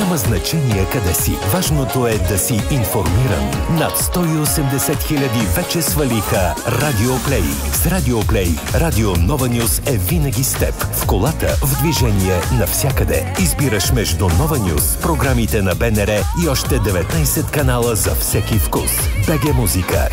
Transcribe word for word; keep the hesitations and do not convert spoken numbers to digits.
Няма значение къде си. Важното е да си информиран. Над сто и осемдесет хиляди вече свалиха Радио Плей. С Радио Плей, Радио Нова Нюз е винаги с теб. В колата, в движение, навсякъде. Избираш между Нова Нюз, програмите на БНР и още деветнайсет канала за всеки вкус. БГ Музика,